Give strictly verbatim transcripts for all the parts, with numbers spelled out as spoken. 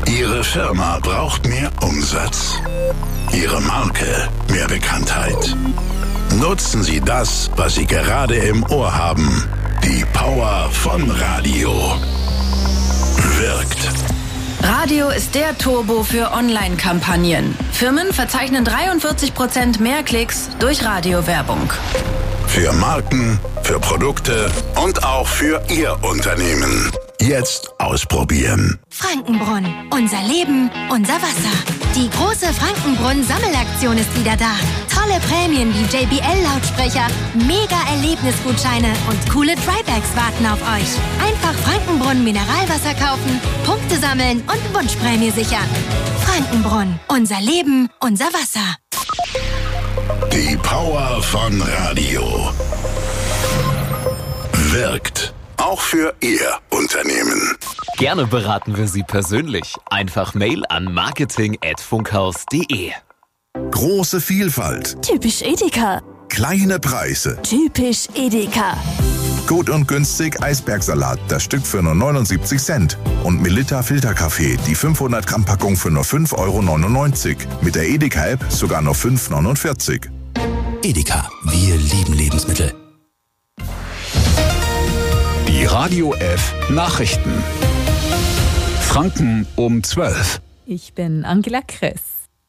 Ihre Firma braucht mehr Umsatz. Ihre Marke mehr Bekanntheit. Nutzen Sie das, was Sie gerade im Ohr haben. Die Power von Radio. Wirkt. Radio ist der Turbo für Online-Kampagnen. Firmen verzeichnen dreiundvierzig Prozent mehr Klicks durch Radiowerbung. Für Marken, für Produkte und auch für Ihr Unternehmen. Jetzt ausprobieren. Frankenbrunn. Unser Leben, unser Wasser. Die große Frankenbrunn-Sammelaktion ist wieder da. Tolle Prämien wie J B L-Lautsprecher, Mega-Erlebnisgutscheine und coole Drybags warten auf euch. Einfach Frankenbrunn Mineralwasser kaufen, Punkte sammeln und Wunschprämie sichern. Frankenbrunn. Unser Leben, unser Wasser. Die Power von Radio. Wirkt. Auch für Ihr Unternehmen. Gerne beraten wir Sie persönlich. Einfach Mail an marketing at funkhaus punkt de. Große Vielfalt. Typisch Edeka. Kleine Preise. Typisch Edeka. Gut und günstig Eisbergsalat, das Stück für nur neunundsiebzig Cent. Und Melitta Filterkaffee, die fünfhundert Gramm Packung für nur fünf Euro neunundneunzig. Mit der Edeka-App sogar nur fünf Euro neunundvierzig. Edeka, wir lieben Lebensmittel. Die Radio F Nachrichten. Franken um zwölf. Ich bin Angela Kress.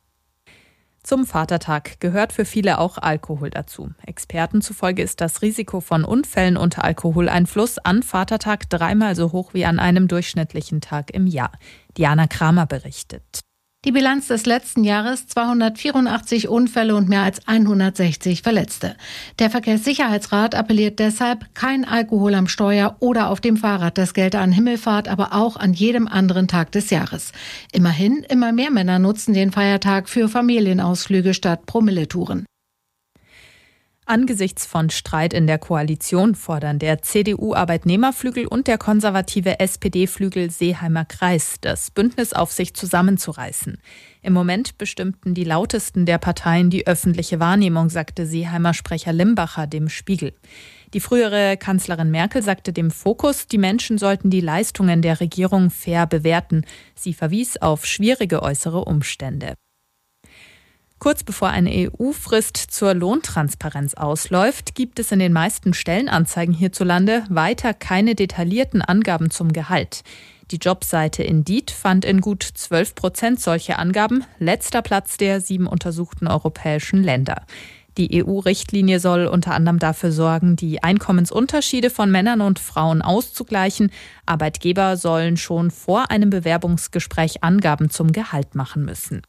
Zum Vatertag gehört für viele auch Alkohol dazu. Experten zufolge ist das Risiko von Unfällen unter Alkoholeinfluss an Vatertag dreimal so hoch wie an einem durchschnittlichen Tag im Jahr. Diana Kramer berichtet. Die Bilanz des letzten Jahres: zweihundertvierundachtzig Unfälle und mehr als hundertsechzig Verletzte. Der Verkehrssicherheitsrat appelliert deshalb: kein Alkohol am Steuer oder auf dem Fahrrad. Das gelte an Himmelfahrt, aber auch an jedem anderen Tag des Jahres. Immerhin, immer mehr Männer nutzen den Feiertag für Familienausflüge statt Promilletouren. Angesichts von Streit in der Koalition fordern der C D U-Arbeitnehmerflügel und der konservative S P D-Flügel Seeheimer Kreis, das Bündnis auf sich zusammenzureißen. Im Moment bestimmten die lautesten der Parteien die öffentliche Wahrnehmung, sagte Seeheimer Sprecher Limbacher dem Spiegel. Die frühere Kanzlerin Merkel sagte dem Fokus, die Menschen sollten die Leistungen der Regierung fair bewerten. Sie verwies auf schwierige äußere Umstände. Kurz bevor eine E U-Frist zur Lohntransparenz ausläuft, gibt es in den meisten Stellenanzeigen hierzulande weiter keine detaillierten Angaben zum Gehalt. Die Jobseite Indeed fand in gut zwölf Prozent solche Angaben, letzter Platz der sieben untersuchten europäischen Länder. Die E U-Richtlinie soll unter anderem dafür sorgen, die Einkommensunterschiede von Männern und Frauen auszugleichen. Arbeitgeber sollen schon vor einem Bewerbungsgespräch Angaben zum Gehalt machen müssen.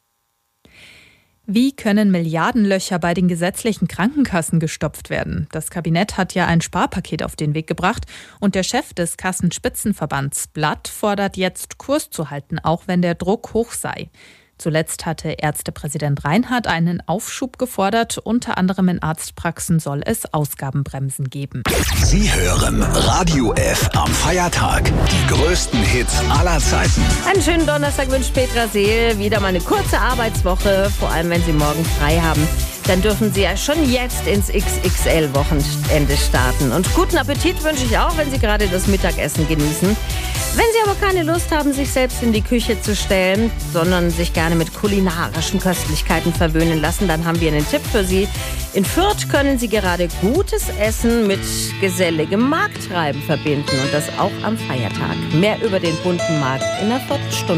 Wie können Milliardenlöcher bei den gesetzlichen Krankenkassen gestopft werden? Das Kabinett hat ja ein Sparpaket auf den Weg gebracht und der Chef des Kassenspitzenverbands Blatt fordert jetzt Kurs zu halten, auch wenn der Druck hoch sei. Zuletzt hatte Ärztepräsident Reinhardt einen Aufschub gefordert. Unter anderem in Arztpraxen soll es Ausgabenbremsen geben. Sie hören Radio F am Feiertag. Die größten Hits aller Zeiten. Einen schönen Donnerstag wünscht Petra Seel. Wieder mal eine kurze Arbeitswoche. Vor allem, wenn Sie morgen frei haben. Dann dürfen Sie ja schon jetzt ins X X L-Wochenende starten. Und guten Appetit wünsche ich auch, wenn Sie gerade das Mittagessen genießen. Wenn Sie aber keine Lust haben, sich selbst in die Küche zu stellen, sondern sich gerne mit kulinarischen Köstlichkeiten verwöhnen lassen, dann haben wir einen Tipp für Sie. In Fürth können Sie gerade gutes Essen mit geselligem Markttreiben verbinden und das auch am Feiertag. Mehr über den bunten Markt in einer Viertelstunde.